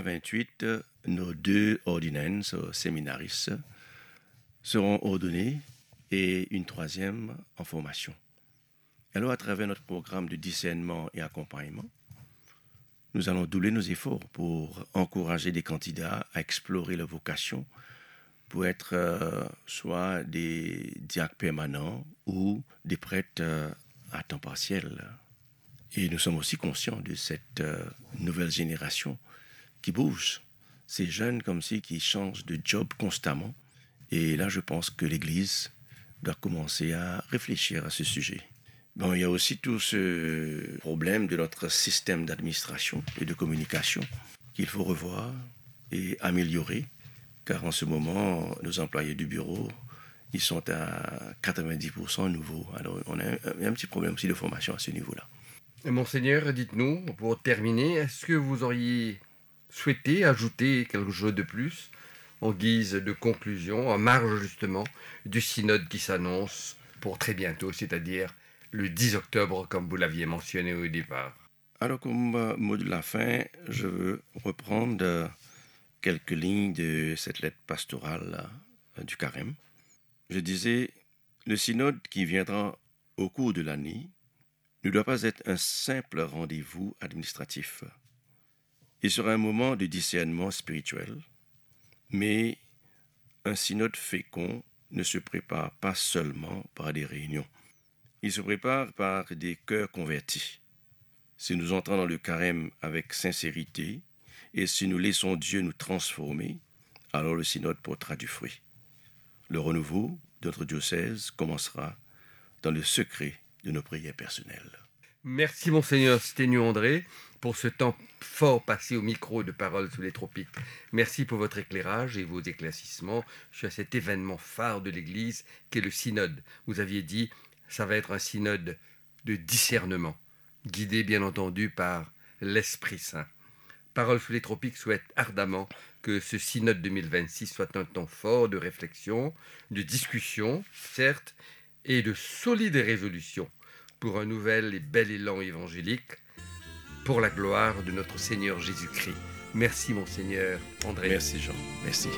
2028, nos 2 ordinances séminaristes seront ordonnés et une 3e en formation. Alors, à travers notre programme de discernement et accompagnement, nous allons doubler nos efforts pour encourager des candidats à explorer leur vocation pour être soit des diacres permanents ou des prêtres à temps partiel. Et nous sommes aussi conscients de cette nouvelle génération qui bouge. Ces jeunes comme si qui changent de job constamment. Et là, je pense que l'Église doit commencer à réfléchir à ce sujet. Bon, il y a aussi tout ce problème de notre système d'administration et de communication qu'il faut revoir et améliorer, car en ce moment, nos employés du bureau, ils sont à 90% nouveaux. Alors, on a un petit problème aussi de formation à ce niveau-là. Monseigneur, dites-nous, pour terminer, est-ce que vous auriez souhaité ajouter quelque chose de plus en guise de conclusion, en marge justement du synode qui s'annonce pour très bientôt, c'est-à-dire le 10 octobre, comme vous l'aviez mentionné au départ? Alors, comme mot de la fin, je veux reprendre quelques lignes de cette lettre pastorale du Carême. Je disais, le synode qui viendra au cours de l'année ne doit pas être un simple rendez-vous administratif. Il sera un moment de discernement spirituel, mais un synode fécond ne se prépare pas seulement par des réunions. Il se prépare par des cœurs convertis. Si nous entrons dans le carême avec sincérité et si nous laissons Dieu nous transformer, alors le synode portera du fruit. Le renouveau de notre diocèse commencera dans le secret de nos prières personnelles. Merci Monseigneur Sténion André pour ce temps fort passé au micro de Paroles sous les tropiques. Merci pour votre éclairage et vos éclaircissements sur cet événement phare de l'Église qu'est le synode. Vous aviez dit, ça va être un synode de discernement, guidé bien entendu par l'Esprit Saint. Paroles sous les tropiques souhaite ardemment que ce synode 2026 soit un temps fort de réflexion, de discussion, certes, et de solides résolutions pour un nouvel et bel élan évangélique, pour la gloire de notre Seigneur Jésus-Christ. Merci Monseigneur André. Merci Jean, merci.